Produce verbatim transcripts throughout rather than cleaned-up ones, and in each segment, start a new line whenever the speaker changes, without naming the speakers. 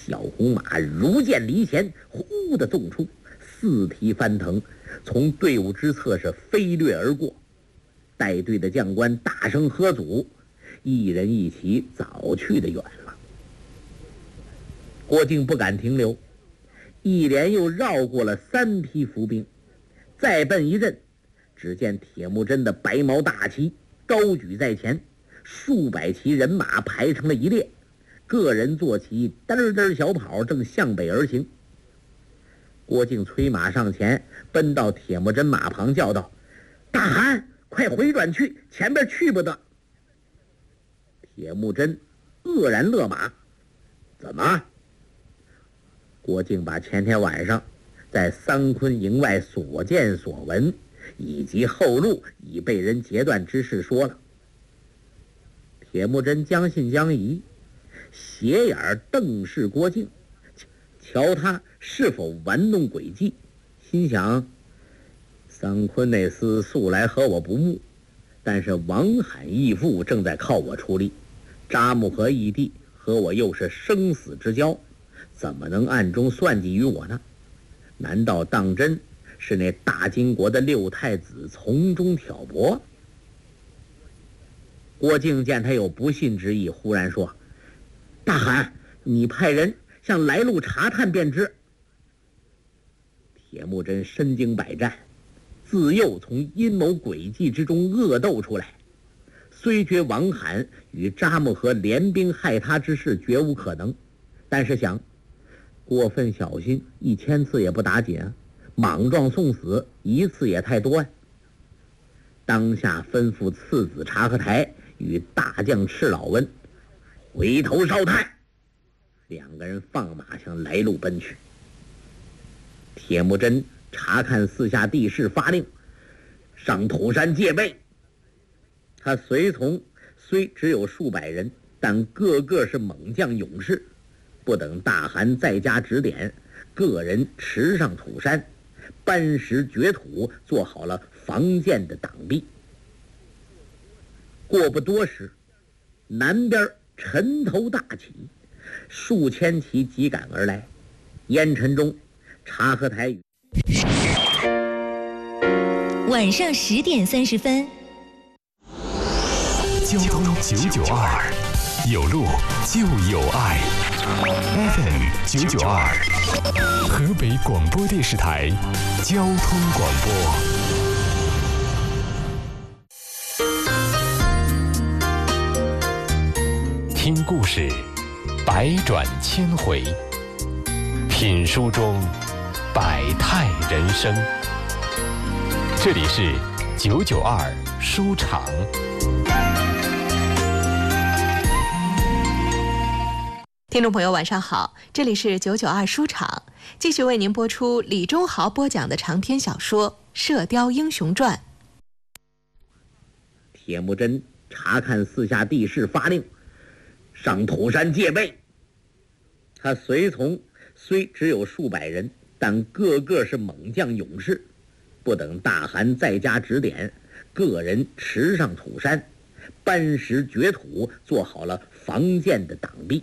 小红马如箭离弦，呼地纵出，四蹄翻腾，从队伍之侧是飞掠而过。带队的将官大声喝阻，一人一骑早去得远了。郭靖不敢停留，一连又绕过了三批伏兵，再奔一阵，只见铁木真的白毛大旗高举在前，数百骑人马排成了一列，个人坐骑嘚嘚小跑，正向北而行。郭靖催马上前，奔到铁木真马旁，叫道：“大汗，快回转去，前边去不得。”铁木真愕然勒马：“怎么？”郭靖把前天晚上在三坤营外所见所闻，以及后路已被人截断之事说了。铁木真将信将疑，斜眼瞪视郭靖，瞧他是否玩弄诡计，心想：三坤那厮素来和我不睦，但是王罕义父正在靠我出力，扎木合义弟和我又是生死之交，怎么能暗中算计于我呢？难道当真是那大金国的六太子从中挑拨？郭靖见他有不信之意，忽然说：“大汗，你派人向来路查探便知。”铁木真身经百战，自幼从阴谋诡计之中恶斗出来，虽觉王罕与扎木合联兵害他之事绝无可能，但是想过分小心一千次也不打紧啊，莽撞送死一次也太多呀、啊。当下吩咐次子察合台与大将赤老温回头烧炭，两个人放马向来路奔去。铁木真查看四下地势，发令上土山戒备。他随从虽只有数百人，但个个是猛将勇士，不等大汗在家指点，个人驰上土山，搬石掘土，做好了防箭的挡壁。过不多时，南边尘头大起，数千骑急赶而来，烟尘中察合台语。
晚上十点三十分，
交通九九二，有路就有爱。F M 九九二，河北广播电视台交通广播。听故事，百转千回；品书中，百态人生。这里是九九二书场。
听众朋友晚上好，这里是九九二书场，继续为您播出李忠豪播讲的长篇小说《射雕英雄传》。
铁木真查看四下地势，发令上土山戒备。他随从虽只有数百人，但个个是猛将勇士，不等大汗在家指点，个人驰上土山，搬石掘土，做好了防箭的挡壁。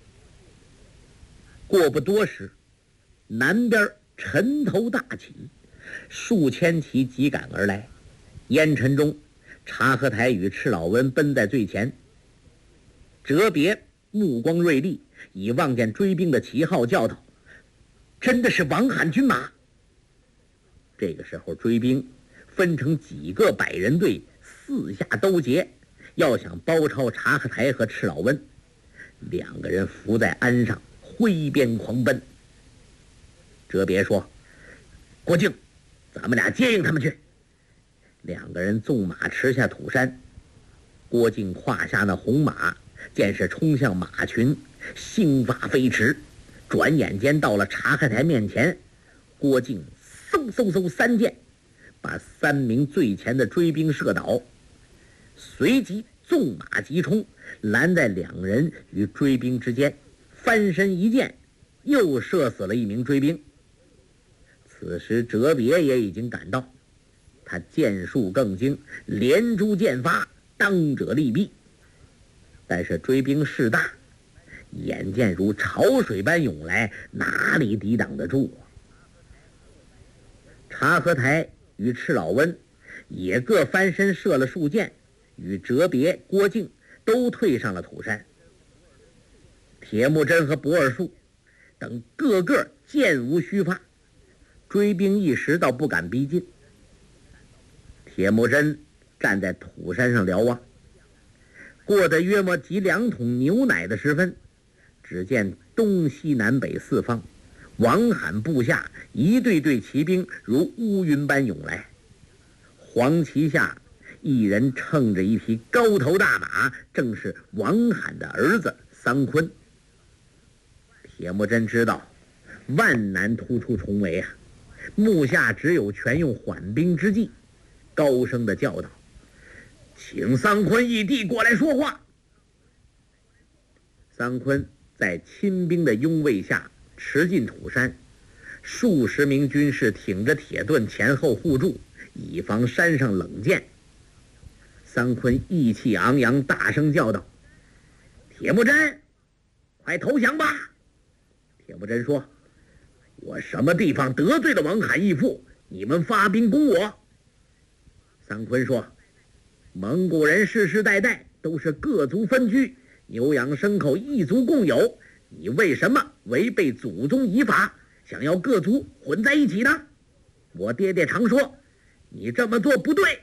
过不多时，南边尘头大起，数千骑急赶而来，烟尘中察合台与赤老温奔在最前。哲别目光锐利，已望见追兵的旗号，叫道：“真的是王罕军马！”这个时候，追兵分成几个百人队，四下兜截，要想包抄察合台和赤老温。两个人伏在鞍上，挥鞭狂奔。哲别说：“郭靖，咱们俩接应他们去。”两个人纵马驰下土山，郭靖胯下那红马见是冲向马群，兴发飞驰，转眼间到了察合台面前。郭靖嗖嗖嗖三箭，把三名最前的追兵射倒，随即纵马急冲，拦在两人与追兵之间，翻身一箭，又射死了一名追兵。此时哲别也已经赶到，他箭术更精，连珠箭发，当者利弊。但是追兵势大， 眼见如潮水般涌来，哪里抵挡得住啊？察合台与赤老温也各翻身射了数箭，与哲别、郭靖都退上了土山。铁木真和博尔术等个个箭无虚发，追兵一时倒不敢逼近。铁木真站在土山上瞭望，过得约莫几两桶牛奶的时分，只见东西南北四方王罕部下一队队骑兵如乌云般涌来，黄旗下一人乘着一匹高头大马，正是王罕的儿子桑昆。铁木真知道万难突出重围啊，目下只有全用缓兵之计，高声的叫道：“请桑昆义弟过来说话。”桑昆在亲兵的拥卫下驰进土山，数十名军士挺着铁盾前后护住，以防山上冷箭。桑昆意气昂扬，大声叫道：“铁木真，快投降吧！”铁木真说：“我什么地方得罪了王罕义父，你们发兵攻我？”桑昆说：“蒙古人世世代代都是各族分居，牛羊牲口一族共有，你为什么违背祖宗遗法，想要各族混在一起呢？我爹爹常说，你这么做不对。”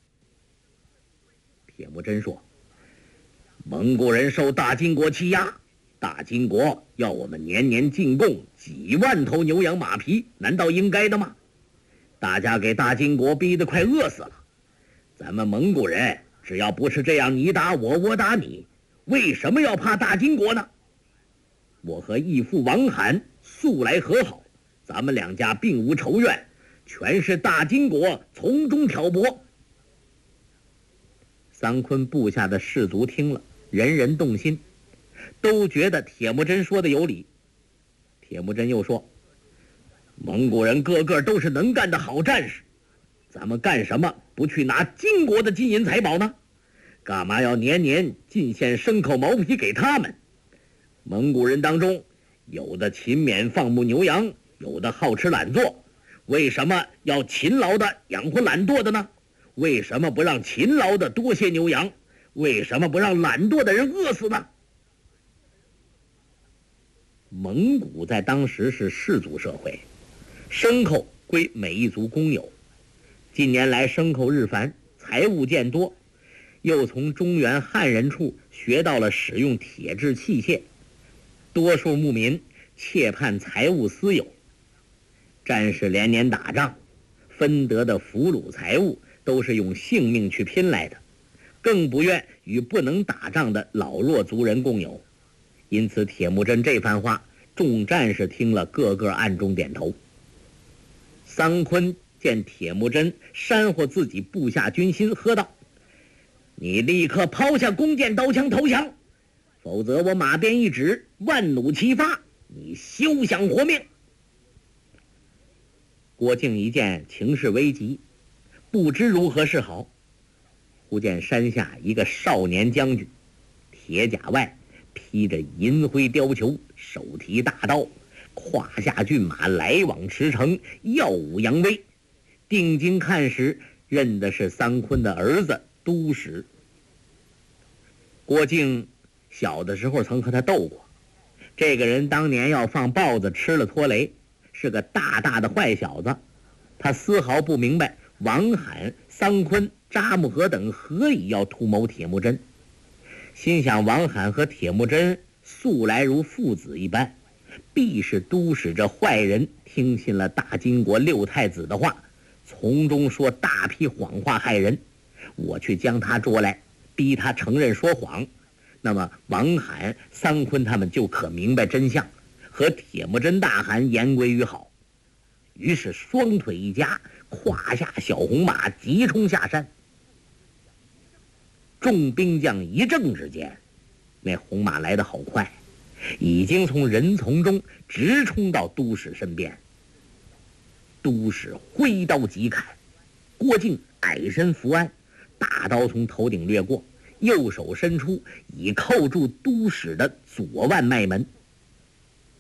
铁木真说：“蒙古人受大金国欺压，大金国要我们年年进贡几万头牛羊马匹，难道应该的吗？大家给大金国逼得快饿死了，咱们蒙古人只要不是这样你打我我打你，为什么要怕大金国呢？我和义父王罕素来和好，咱们两家并无仇怨，全是大金国从中挑拨。”桑昆部下的士卒听了，人人动心，都觉得铁木真说的有理。铁木真又说：“蒙古人个个都是能干的好战士，咱们干什么不去拿金国的金银财宝呢？干嘛要年年进献牲口毛皮给他们？蒙古人当中，有的勤勉放牧牛羊，有的好吃懒做，为什么要勤劳的养活懒惰的呢？为什么不让勤劳的多些牛羊？为什么不让懒惰的人饿死呢？”蒙古在当时是氏族社会，牲口归每一族公有。近年来牲口日繁，财物渐多，又从中原汉人处学到了使用铁制器械，多数牧民切盼财物私有。战士连年打仗，分得的俘虏财物都是用性命去拼来的，更不愿与不能打仗的老弱族人共有。因此铁木真这番话，众战士听了个个暗中点头。桑昆见铁木真煽惑自己部下军心，喝道：“你立刻抛下弓箭刀枪投降，否则我马鞭一指，万弩齐发，你休想活命！”郭靖一见情势危急，不知如何是好，忽见山下一个少年将军，铁甲外披着银灰貂裘，手提大刀，胯下骏马，来往驰骋，耀武扬威。定睛看时，认的是桑昆的儿子都史。郭靖小的时候曾和他斗过，这个人当年要放豹子吃了拖雷，是个大大的坏小子。他丝毫不明白王罕、桑昆、扎木合等何以要图谋铁木真，心想王罕和铁木真素来如父子一般，必是都史这坏人听信了大金国六太子的话，从中说大批谎话害人。我去将他捉来，逼他承认说谎，那么王罕、桑昆他们就可明白真相，和铁木真大汗言归于好。于是双腿一夹，胯下小红马急冲下山。众兵将一怔之间，那红马来得好快，已经从人丛中直冲到都史身边。都史挥刀急砍，郭靖矮身伏鞍，大刀从头顶掠过， 右手伸出，已扣住都使的左腕脉门。